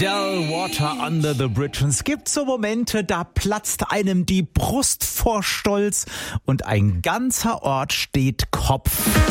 Del Water Under the Bridge. Und es gibt so Momente, da platzt einem die Brust vor Stolz und ein ganzer Ort steht Kopf.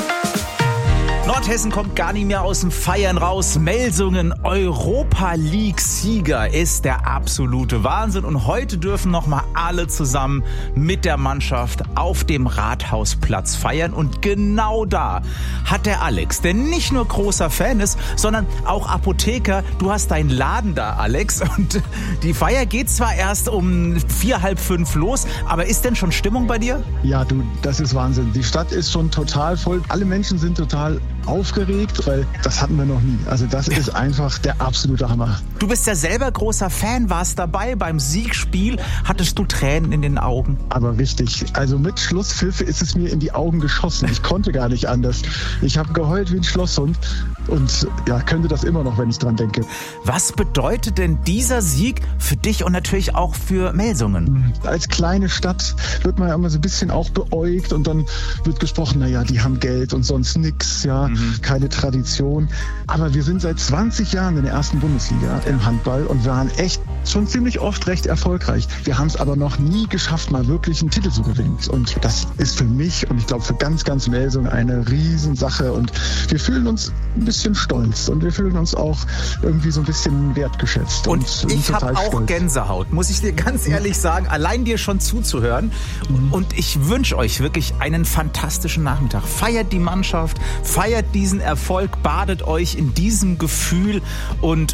Nordhessen kommt gar nicht mehr aus dem Feiern raus. Melsungen, Europa-League-Sieger ist der absolute Wahnsinn. Und heute dürfen nochmal alle zusammen mit der Mannschaft auf dem Rathausplatz feiern. Und genau da hat der Alex, der nicht nur großer Fan ist, sondern auch Apotheker. Du hast deinen Laden da, Alex. Und die Feier geht zwar erst um 4, halb 5 los, aber ist denn schon Stimmung bei dir? Ja, du, das ist Wahnsinn. Die Stadt ist schon total voll. Alle Menschen sind total aufgeregt, weil das hatten wir noch nie. Also das ist einfach der absolute Hammer. Du bist ja selber großer Fan, warst dabei beim Siegspiel. Hattest du Tränen in den Augen? Aber richtig. Also mit Schlusspfiff ist es mir in die Augen geschossen. Ich konnte gar nicht anders. Ich habe geheult wie ein Schlosshund und ja, könnte das immer noch, wenn ich dran denke. Was bedeutet denn dieser Sieg für dich und natürlich auch für Melsungen? Als kleine Stadt wird man ja immer so ein bisschen auch beäugt und dann wird gesprochen, naja, die haben Geld und sonst nix, ja, keine Tradition. Aber wir sind seit 20 Jahren in der ersten Bundesliga im Handball und waren echt schon ziemlich oft recht erfolgreich. Wir haben es aber noch nie geschafft, mal wirklich einen Titel zu gewinnen. Und das ist für mich und ich glaube für ganz, ganz Melsungen eine Riesensache. Und wir fühlen uns ein bisschen stolz und wir fühlen uns auch irgendwie so ein bisschen wertgeschätzt. Und ich habe auch stolz. Gänsehaut, muss ich dir ganz ehrlich sagen, allein dir schon zuzuhören. Und ich wünsche euch wirklich einen fantastischen Nachmittag. Feiert die Mannschaft, feiert diesen Erfolg, badet euch in diesem Gefühl und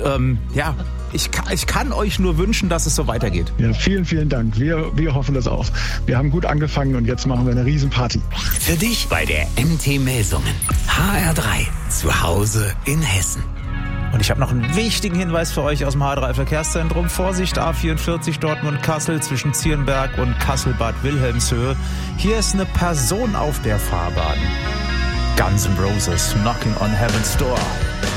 ich kann euch nur wünschen, dass es so weitergeht. Ja, vielen, vielen Dank. Wir hoffen das auch. Wir haben gut angefangen und jetzt machen wir eine Riesenparty. Für dich bei der MT Melsungen. HR3. Zu Hause in Hessen. Und ich habe noch einen wichtigen Hinweis für euch aus dem HR3 Verkehrszentrum. Vorsicht, A44 Dortmund-Kassel zwischen Zierenberg und Kassel-Bad Wilhelmshöhe. Hier ist eine Person auf der Fahrbahn. Guns N' Roses, Knocking on Heaven's Door.